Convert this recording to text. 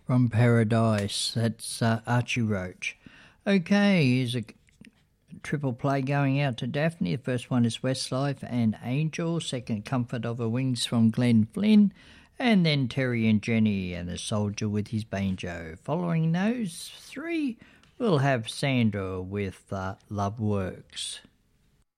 from Paradise. That's Archie Roach. Okay, here's a triple play going out to Daphne. The first one is Westlife and Angel. Second, Comfort of Her Wings from Glenn Flynn. And then Terry and Jenny and the Soldier with his banjo. Following those three, we'll have Sandra with Love Works.